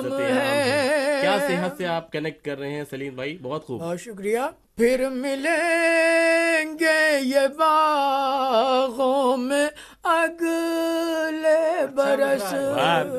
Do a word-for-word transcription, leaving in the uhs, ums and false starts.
इज्जत आम है। क्या सेहत से आप कनेक्ट कर रहे हैं सलीम भाई, बहुत खूब, बहुत शुक्रिया। फिर मिलेंगे ये बागों में अगले बरस।